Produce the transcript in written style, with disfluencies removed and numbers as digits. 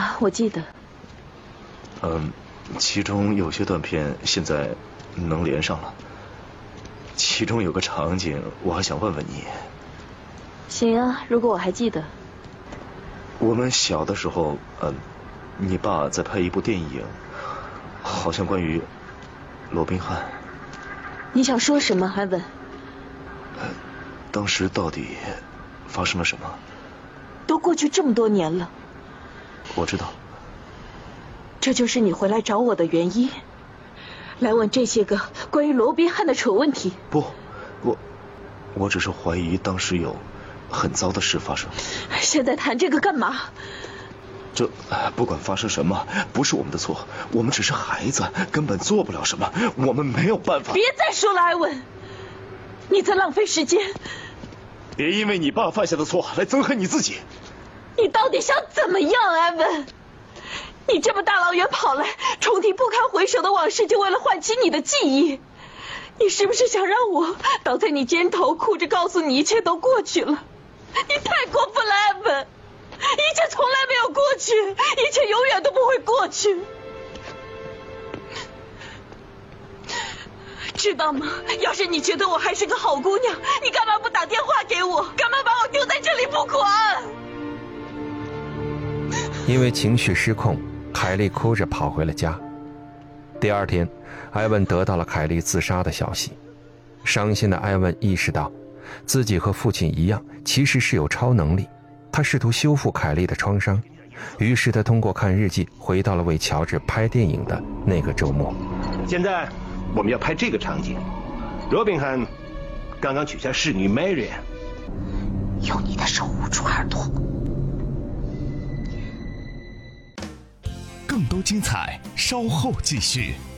啊，我记得。 其中有些断片现在能连上了，其中有个场景我还想问问你。 行啊，如果我还记得。 我们小的时候，你爸在拍一部电影，好像关于罗宾汉。 你想说什么，艾文？ 当时到底发生了什么？ 都过去这么多年了。 我知道。 这就是你回来找我的原因，来问这些个关于罗宾汉的蠢问题。 不，我只是怀疑当时有很糟的事发生。 现在谈这个干嘛？ 这不管发生什么，不是我们的错，我们只是孩子，根本做不了什么，我们没有办法。 别再说了，艾文，你在浪费时间。 别因为你爸犯下的错来憎恨你自己。 你到底想怎么样，艾文？你这么大老远跑来重提不堪回首的往事，就为了唤起你的记忆？你是不是想让我倒在你肩头，哭着告诉你一切都过去了？你太过分了，艾文！一切从来没有过去，一切永远都不会过去，知道吗？要是你觉得我还是个好姑娘，你干嘛不打电话给我？干嘛把我丢在这里不管？ 因为情绪失控，凯莉哭着跑回了家。第二天，艾文得到了凯莉自杀的消息。伤心的艾文意识到，自己和父亲一样，其实是有超能力。他试图修复凯莉的创伤，于是他通过看日记回到了为乔治拍电影的那个周末。 现在我们要拍这个场景，罗宾汉刚刚娶下侍女 Marian， 用你的手捂住耳朵。 更多精彩稍后继续。